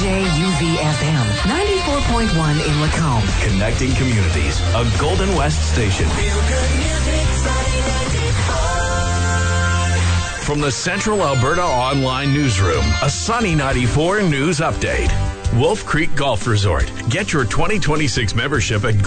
CJUV-FM, 94.1 in Lacombe. Connecting communities, a Golden West station. From the Central Alberta Online Newsroom, a Sunny 94 news update. Wolf Creek Golf Resort. Get your 2026 membership at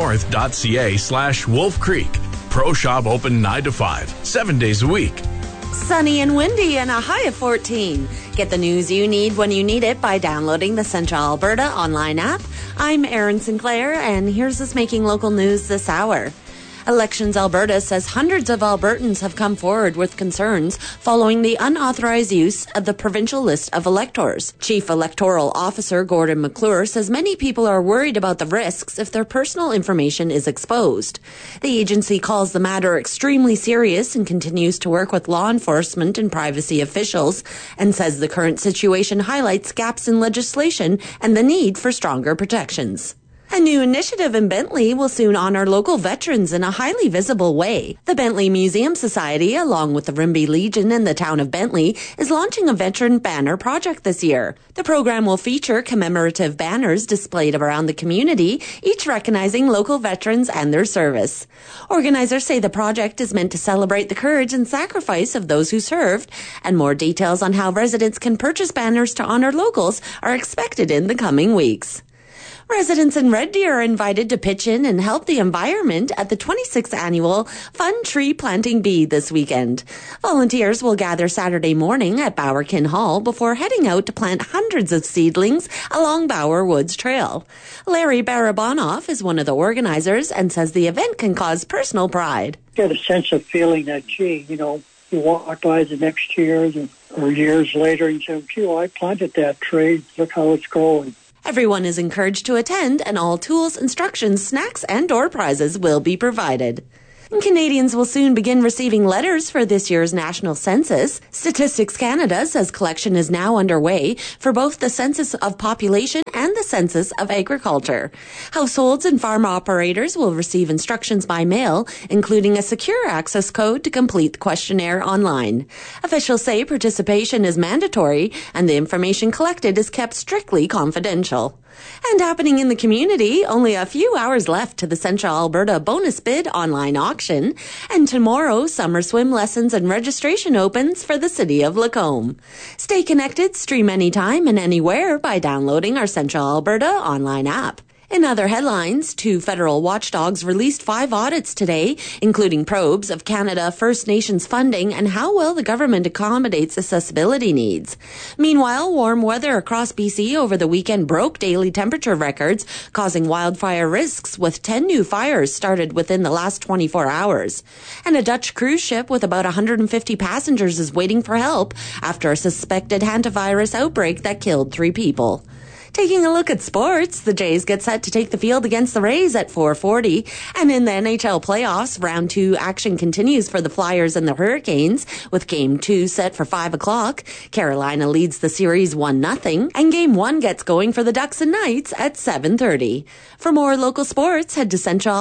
golfnorth.ca/Wolf Creek. Pro Shop open 9 to 5, 7 days a week. Sunny and windy and a high of 14. Get the news you need when you need it by downloading the Central Alberta online app. I'm Erin Sinclair, and here's what's making local news this hour. Elections Alberta says hundreds of Albertans have come forward with concerns following the unauthorized use of the provincial list of electors. Chief Electoral Officer Gordon McClure says many people are worried about the risks if their personal information is exposed. The agency calls the matter extremely serious and continues to work with law enforcement and privacy officials, and says the current situation highlights gaps in legislation and the need for stronger protections. A new initiative in Bentley will soon honor local veterans in a highly visible way. The Bentley Museum Society, along with the Rimbey Legion and the town of Bentley, is launching a veteran banner project this year. The program will feature commemorative banners displayed around the community, each recognizing local veterans and their service. Organizers say the project is meant to celebrate the courage and sacrifice of those who served, and more details on how residents can purchase banners to honor locals are expected in the coming weeks. Residents in Red Deer are invited to pitch in and help the environment at the 26th annual Fun Tree Planting Bee this weekend. Volunteers will gather Saturday morning at Bowerkin Hall before heading out to plant hundreds of seedlings along Bower Woods Trail. Larry Barabanov is one of the organizers and says the event can cause personal pride. Get a sense of feeling that, you walk by the next year or years later and say, I planted that tree. Look how it's growing. Everyone is encouraged to attend, and all tools, instructions, snacks, and door prizes will be provided. And Canadians will soon begin receiving letters for this year's national census. Statistics Canada says collection is now underway for both the census of population and the census of agriculture. Households and farm operators will receive instructions by mail, including a secure access code to complete the questionnaire online. Officials say participation is mandatory and the information collected is kept strictly confidential. And happening in the community, only a few hours left to the Central Alberta Bonus Bid online auction. And tomorrow, summer swim lessons and registration opens for the city of Lacombe. Stay connected, stream anytime and anywhere by downloading our Central Alberta online app. In other headlines, 2 federal watchdogs released 5 audits today, including probes of Canada First Nations funding and how well the government accommodates accessibility needs. Meanwhile, warm weather across BC over the weekend broke daily temperature records, causing wildfire risks, with 10 new fires started within the last 24 hours. And a Dutch cruise ship with about 150 passengers is waiting for help after a suspected hantavirus outbreak that killed 3 people. Taking a look at sports, the Jays get set to take the field against the Rays at 4:40. And in the NHL playoffs, round 2 action continues for the Flyers and the Hurricanes, with Game 2 set for 5 o'clock. Carolina leads the series 1-0, and Game 1 gets going for the Ducks and Knights at 7:30. For more local sports, head to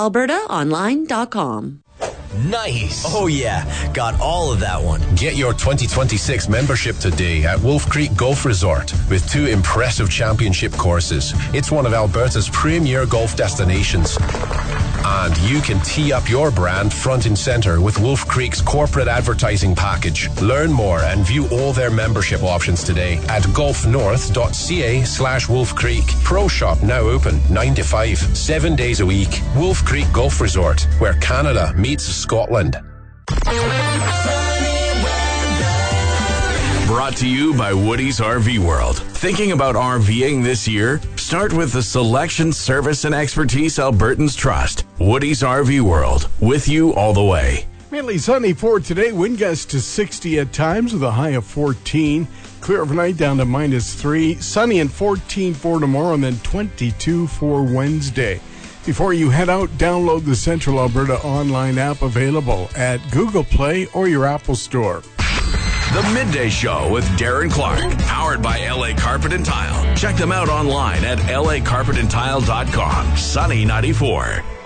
centralalbertaonline.com. Nice. Oh yeah, got all of that one. Get your 2026 membership today at Wolf Creek Golf Resort with 2 impressive championship courses. It's one of Alberta's premier golf destinations. And you can tee up your brand front and center with Wolf Creek's corporate advertising package. Learn more and view all their membership options today at golfnorth.ca/Wolf Creek. Pro Shop now open 9 to 5, 7 days a week. Wolf Creek Golf Resort, where Canada meets Scotland. Brought to you by Woody's RV World. Thinking about RVing this year? Start with the selection, service, and expertise Albertans trust. Woody's RV World, with you all the way. Mainly sunny for today. Wind gusts to 60 at times with a high of 14. Clear overnight down to -3. Sunny and 14 for tomorrow, and then 22 for Wednesday. Before you head out, download the Central Alberta online app, available at Google Play or your Apple Store. The Midday Show with Darren Clark, powered by LA Carpet and Tile. Check them out online at lacarpetandtile.com. Sunny 94.